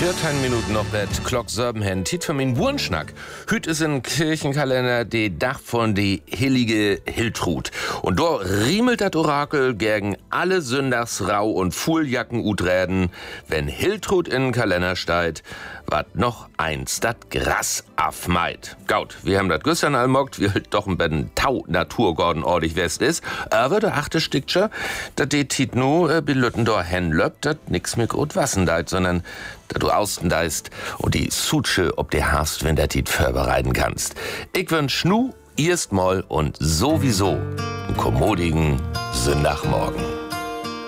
14 Minuten noch bet Glock 7 hen. Tit für min Wurnschnack. Hüt is in Kirchenkalender de Dach von de heilige Hiltrud. Und do riemelt dat Orakel gegen alle Sündagsrau und Fuhljacken uträden, wenn Hiltrud in den Kalender steigt, wat noch eins dat Gras afmeid. Gaut, wir haben dat gestern allmockt, wir doch ein betten Tau Naturgorden ordentlich west is. Aber der achte Sticktscher, dat de Tit no belütten do hen löbt, dat nix mehr gut wassen deit, sondern da du austen deist und die Sutsche ob der hast, wenn der Tit vorbereiten kannst. Ich wünsch nu erstmal und sowieso einen kommodigen Sonntagmorgen.